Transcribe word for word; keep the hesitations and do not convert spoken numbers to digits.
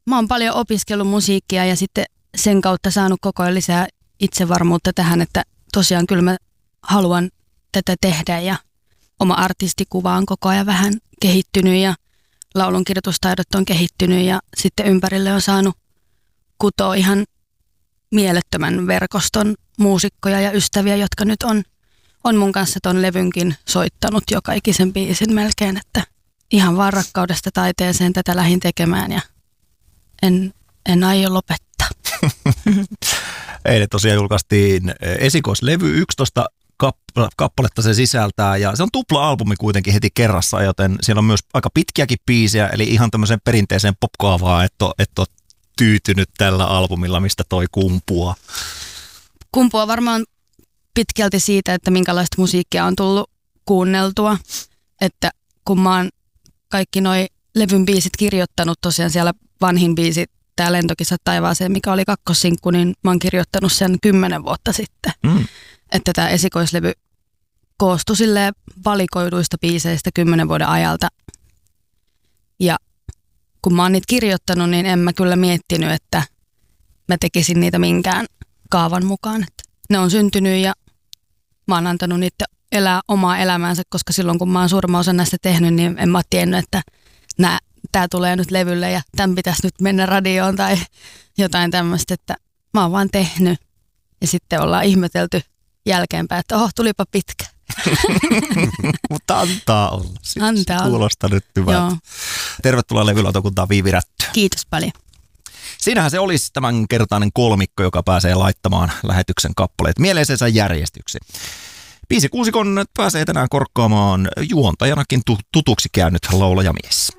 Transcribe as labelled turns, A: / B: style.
A: mä oon paljon opiskellut musiikkia ja sitten sen kautta saanut koko ajan lisää itsevarmuutta tähän, että tosiaan kyllä mä haluan tätä tehdä ja oma artistikuva on koko ajan vähän kehittynyt ja laulunkirjoitustaidot on kehittynyt ja sitten ympärille on saanut kutoa ihan mielettömän verkoston muusikkoja ja ystäviä, jotka nyt on, on mun kanssa ton levynkin soittanut joka ikisen biisin melkein, että ihan vaan rakkaudesta taiteeseen tätä lähdin tekemään ja en, en aio lopettaa.
B: Eilen tosiaan julkaistiin esikoislevy, yksitoista kappaletta se sisältää ja se on tupla-albumi kuitenkin heti kerrassa, joten siellä on myös aika pitkiäkin biisejä, eli ihan tämmöiseen perinteiseen popkaavaan, että et ole tyytynyt tällä albumilla, mistä toi kumpuaa.
A: Kumpuaa varmaan pitkälti siitä, että minkälaista musiikkia on tullut kuunneltua, että kun mä oon kaikki noi levyn biisit kirjoittanut, tosiaan siellä vanhin biisi, tää Lentokissat taivaaseen, mikä oli kakkossinkku, niin mä oon kirjoittanut sen kymmenen vuotta sitten. Mm. Että tämä esikoislevy koostui silleen valikoiduista biiseistä kymmenen vuoden ajalta. Ja kun mä oon niitä kirjoittanut, niin en mä kyllä miettinyt, että mä tekisin niitä minkään kaavan mukaan. Että ne on syntynyt ja mä oon antanut niitä elää omaa elämäänsä, koska silloin kun mä oon suurimman osan näistä tehnyt, niin en mä ole tiennyt, että nää, tää tulee nyt levylle ja tämän pitäisi nyt mennä radioon tai jotain tämmöistä, että mä oon vaan tehnyt. Ja sitten ollaan ihmetelty jälkeenpäin, että oho, tulipa pitkä.
B: Mutta antaa olla. Se,
A: antaa
B: se kuulostaa nyt hyvältä. Tervetuloa levylautakuntaan Viivi Rättö.
A: Kiitos paljon.
B: Siinähän se olisi tämänkertainen kolmikko, joka pääsee laittamaan lähetyksen kappaleet mieleisensä järjestyksi. Biisikuusikon pääsee tänään korkkaamaan juontajanakin tutuksi käynyt laulajamies.